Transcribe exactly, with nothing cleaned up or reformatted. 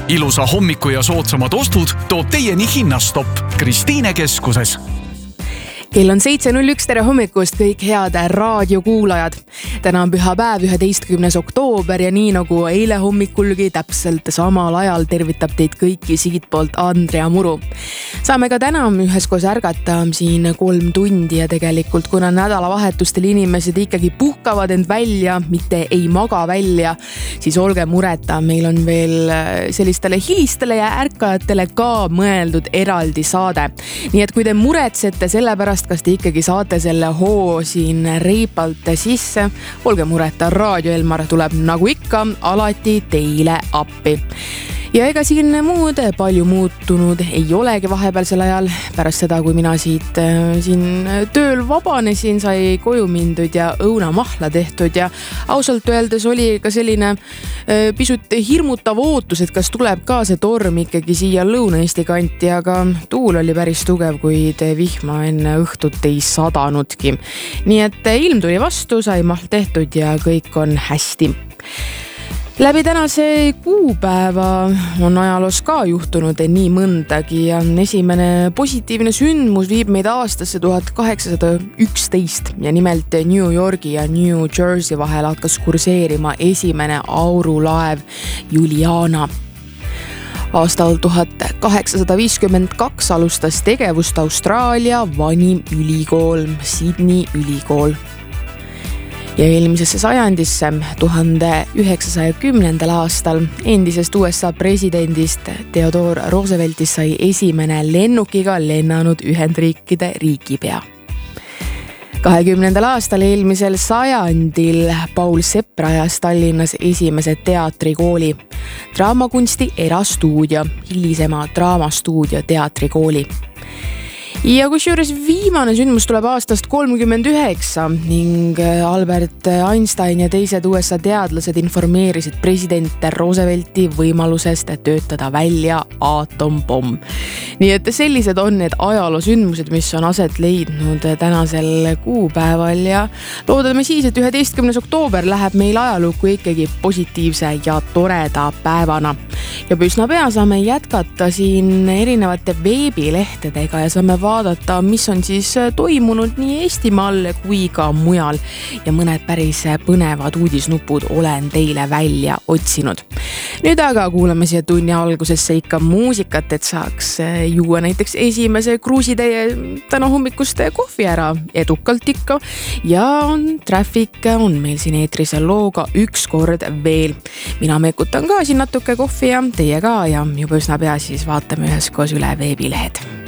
ilusa hommiku ja soodsamad ostud toob teieni Hinnastopp Kristiine keskuses. Kell on seitse null üks, tere hommikust kõik head raadiokuulajad. Täna on pühapäev, üheteistkümnes oktoober ja nii nagu eile hommikulgi täpselt samal ajal tervitab teid kõiki siit poolt Andrea Muru. Saame ka täna üheskoos ärgata siin kolm tundi ja tegelikult kuna nädalavahetustel inimesed ikkagi puhkavad end välja, mitte ei maga välja, siis olge mureta, meil on veel sellistele hilistele ja ärkajatele ka mõeldud eraldi saade. Nii et kui te muretsete selle pärast, kas te ikkagi saate selle hoo siin reipalt sisse, olge mureta, Raadio Elmar tuleb nagu ikka alati teile appi. Ja ega siin muud palju muutunud ei olegi vahepealsel ajal. Pärast seda, kui mina siit siin tööl vabanesin, sai koju mindud ja õunamahla tehtud ja ausalt öeldes oli ka selline pisut hirmutav ootus, et kas tuleb ka see torm ikkagi siia Lõuna-Eesti kanti, aga tuul oli päris tugev, kuid vihma enne õhtut ei sadanudki. Nii et ilm tuli vastu, sai mahl tehtud ja kõik on hästi. Läbi tänase kuupäeva on ajaloos ka juhtunud nii mõndagi ja esimene positiivne sündmus viib meid aastasse tuhat kaheksasada üksteist ja nimelt New Yorgi ja New Jersey vahel hakkas kurseerima esimene aurulaev Juliana. Aastal tuhat kaheksasada viiskümmend kaks alustas tegevust Austraalia vanim ülikool, Sydney ülikool. Ja eelmisesse sajandisse tuhande üheksasaja kümnendal aastal endisest U S A presidendist Theodore Rooseveltist sai esimene lennukiga lennanud Ühendriikide riigipea. kahekümnendal aastal eelmisel sajandil Paul Sepp rajas Tallinnas esimese teatrikooli, draamakunsti erastuudio, hilisema draamastuudio teatrikooli. Ja kusjuures viimane sündmus tuleb aastast kolmkümmend üheksa ning Albert Einstein ja teised U S A teadlased informeerisid president Roosevelti võimalusest töötada välja aatompomm. Nii et sellised on need ajaloosündmused, mis on aset leidnud tänasel kuupäeval ja loodame siis, et üheteistkümnes oktoober läheb meil ajalukku ikkagi positiivse ja toreda päevana. Ja üsna pea saame jätkata siin erinevate veebilehtedega ja saame vaadata, mis on siis toimunud nii Eestimaal kui ka mujal ja mõned päris põnevad uudisnupud olen teile välja otsinud. Nüüd aga kuulame siia tunni algusesse ikka muusikat, et saaks juua näiteks esimese kruusitäie täna hommikuste kohvi ära edukalt ikka ja on Traffic on meil siin eetris looga üks kord veel. Mina mekutan ka siin natuke kohvi ja teie ka ja juba üsna pea siis vaatame üheskoos üle veebilehed.